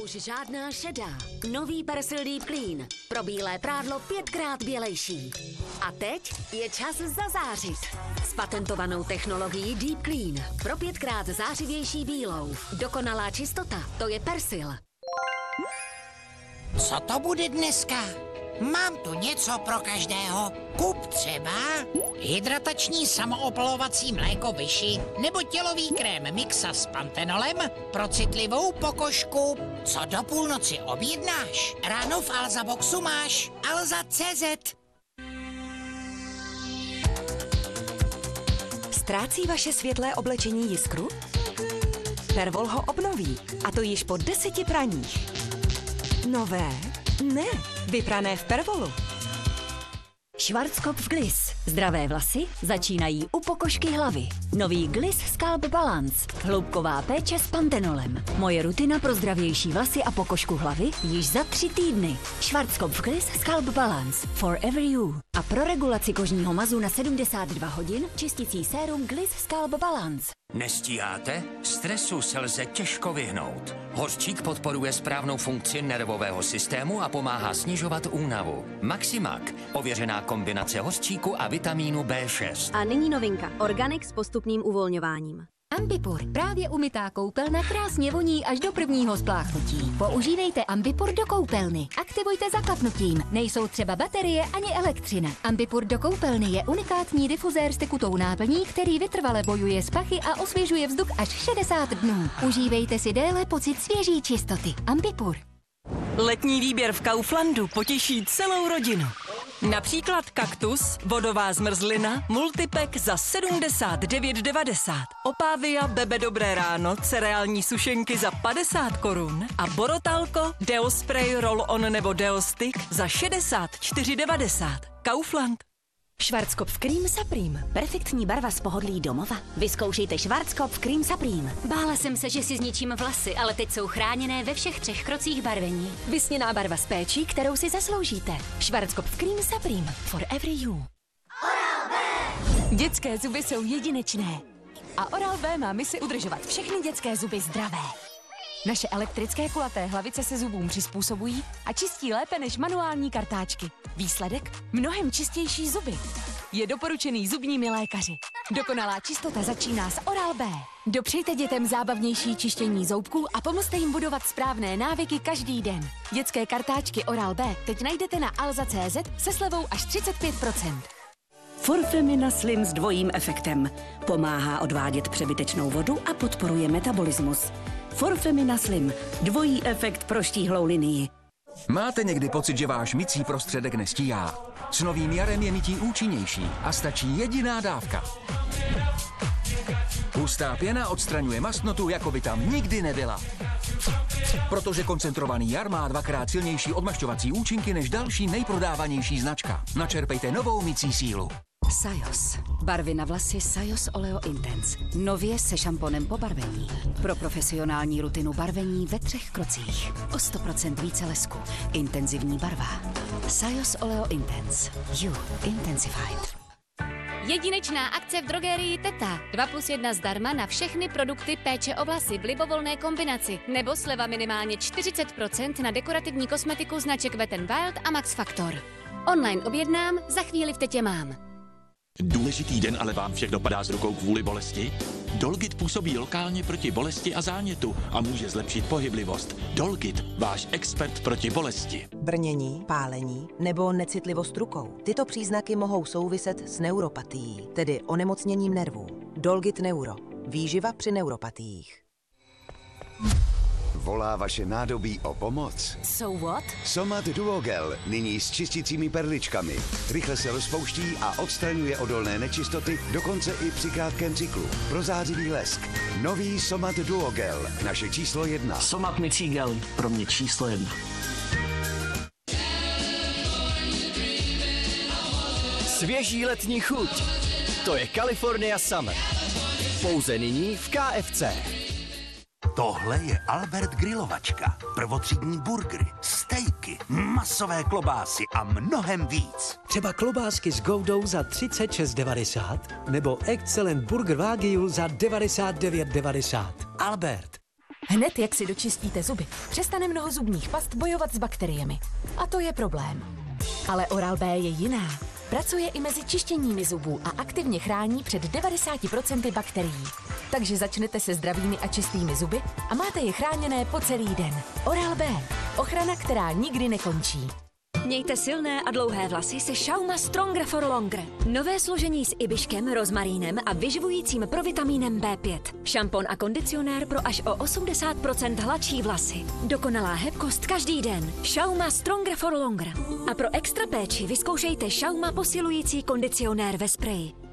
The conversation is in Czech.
Už žádná šedá. Nový Persil Deep Clean. Pro bílé prádlo 5krát bělejší. A teď je čas zazářit. S patentovanou technologií Deep Clean. Pro 5krát zářivější bílou. Dokonalá čistota, to je Persil. Co to bude dneska? Mám tu něco pro každého. Kup třeba hydratační samoopalovací mléko Vichy nebo tělový krém Mixa s pantenolem pro citlivou pokožku. Co do půlnoci objednáš? Ráno v Alza Boxu máš Alza.cz. Ztrácí vaše světlé oblečení jiskru? Pervol ho obnoví, a to již po 10 praních. Nové? Ne, vyprané v Pervolu. Schwarzkopf Gliss. Zdravé vlasy začínají u pokožky hlavy. Nový Gliss Scalp Balance. Hloubková péče s pantenolem. Moje rutina pro zdravější vlasy a pokožku hlavy již za 3 týdny. Schwarzkopf Gliss Scalp Balance. Forever you. A pro regulaci kožního mazu na 72 hodin čistící sérum Gliss Scalp Balance. Nestíháte? Stresu se lze těžko vyhnout. Hořčík podporuje správnou funkci nervového systému a pomáhá snižovat únavu. Maximak, ověřená kombinace hořčíku a vitamínu B6. A nyní novinka. Organic s postupným uvolňováním. Ambipur. Právě umytá koupelna krásně voní až do prvního spláchnutí. Používejte Ambipur do koupelny. Aktivujte zaklapnutím. Nejsou třeba baterie ani elektřina. Ambipur do koupelny je unikátní difuzér s tekutou náplní, který vytrvale bojuje s pachy a osvěžuje vzduch až 60 dnů. Užívejte si déle pocit svěží čistoty. Ambipur. Letní výběr v Kauflandu potěší celou rodinu. Například kaktus, vodová zmrzlina, multipack za 79,90. Opávia Bebe Dobré ráno, cereální sušenky za 50 korun a Borotalko, Deospray, Roll-on nebo Deostick za 64,90. Kaufland. Schwarzkopf Cream Supreme. Perfektní barva z pohodlí domova. Vyzkoušejte Schwarzkopf Cream Supreme. Bála jsem se, že si zničím vlasy, ale teď jsou chráněné ve všech 3 krocích barvení. Vysněná barva s péčí, kterou si zasloužíte. Schwarzkopf Cream Supreme. Forever you. Dětské zuby jsou jedinečné. A Oral-B má misi udržovat všechny dětské zuby zdravé. Naše elektrické kulaté hlavice se zubům přizpůsobují a čistí lépe než manuální kartáčky. Výsledek? Mnohem čistější zuby. Je doporučený zubními lékaři. Dokonalá čistota začíná s Oral-B. Dopřejte dětem zábavnější čištění zoubků a pomozte jim budovat správné návyky každý den. Dětské kartáčky Oral-B teď najdete na Alza.cz se slevou až 35%. Forfemina Slim s dvojím efektem. Pomáhá odvádět přebytečnou vodu a podporuje metabolismus. Forfemina Slim. Dvojí efekt pro štíhlou linii. Máte někdy pocit, že váš mycí prostředek nestíhá? S novým jarem je mytí účinnější a stačí jediná dávka. Hustá pěna odstraňuje mastnotu, jako by tam nikdy nebyla. Protože koncentrovaný jar má 2krát silnější odmašťovací účinky než další nejprodávanější značka. Načerpejte novou mycí sílu. Sajos. Barvy na vlasy Sajos Oleo Intense. Nově se šamponem po barvení. Pro profesionální rutinu barvení ve 3 krocích. O 100% více lesku. Intenzivní barva. Sajos Oleo Intense. You Intensified. Jedinečná akce v drogerii Teta. 2+1 zdarma na všechny produkty péče o vlasy v libovolné kombinaci. Nebo sleva minimálně 40% na dekorativní kosmetiku značek Wet n Wild a Max Factor. Online objednám, za chvíli v Tetě mám. Důležitý den, ale vám všech dopadá z rukou kvůli bolesti? Dolgit působí lokálně proti bolesti a zánětu a může zlepšit pohyblivost. Dolgit, váš expert proti bolesti. Brnění, pálení nebo necitlivost rukou. Tyto příznaky mohou souviset s neuropatií, tedy onemocněním nervů. Dolgit Neuro. Výživa při neuropatiích. Volá vaše nádobí o pomoc? So what? Somat Duogel, nyní s čistícími perličkami. Rychle se rozpouští a odstraňuje odolné nečistoty, dokonce i při krátkém cyklu. Prozářivý lesk. Nový Somat Duogel, naše číslo 1. Somat mycí gel, pro mě číslo 1. Svěží letní chuť. To je California Summer. Pouze nyní v KFC. Tohle je Albert grilovačka. Prvotřídní burgery, stejky, masové klobásy a mnohem víc. Třeba klobásky s Goudou za 36,90 nebo Excellent Burger Wagyu za 99,90. Albert. Hned jak si dočistíte zuby, přestane mnoho zubních past bojovat s bakteriemi. A to je problém. Ale Oral-B je jiná. Pracuje i mezi čištěními zubů a aktivně chrání před 90% bakterií. Takže začnete se zdravými a čistými zuby a máte je chráněné po celý den. Oral-B. Ochrana, která nikdy nekončí. Mějte silné a dlouhé vlasy se Schauma Stronger for Longer. Nové složení s ibiškem, rozmarínem a vyživujícím provitamínem B5. Šampon a kondicionér pro až o 80% hladší vlasy. Dokonalá hebkost každý den. Schauma Stronger for Longer. A pro extra péči vyzkoušejte Schauma posilující kondicionér ve spreji.